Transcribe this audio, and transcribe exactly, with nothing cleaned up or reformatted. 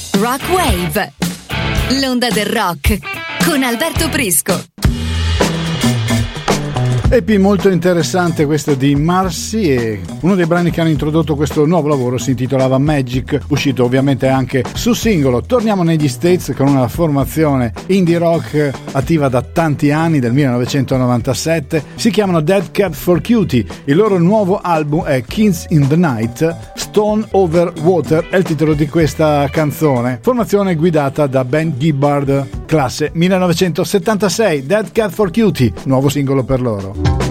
Rock Wave, l'onda del rock con Alberto Prisco. E P molto interessante questo di Marcy, e uno dei brani che hanno introdotto questo nuovo lavoro si intitolava Magic, uscito ovviamente anche su singolo. Torniamo negli States con una formazione indie rock attiva da tanti anni, del millenovecentonovantasette. Si chiamano Dead Cat for Cutie. Il loro nuovo album è Kings in the Night, Stone Over Water è il titolo di questa canzone. Formazione guidata da Ben Gibbard, classe millenovecentosettantasei. Dead Cat for Cutie, nuovo singolo per loro.